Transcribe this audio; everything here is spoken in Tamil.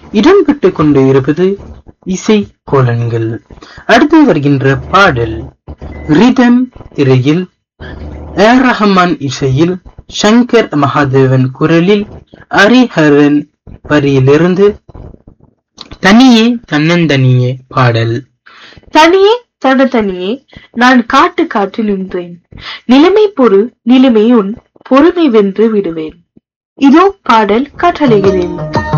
இடம்பெற்றுக் கொண்டு இருப்பது இசை கோலன்கள். அடுத்து வருகின்ற பாடல் ரிதம் திரையில் ஏர் ரஹ்மான் இசையில் சங்கர் மகாதேவன் குரலில் ஹரிஹரன் வரியிலிருந்து தனியே தன்னந்தனியே பாடல். தனியே தனியே நான் காட்டு காட்டு நின்றேன், நிலைமை பொறு நிலைமை உன் பொறுமை வென்று விடுவேன். இதோ பாடல் கட்டளைகிறேன்.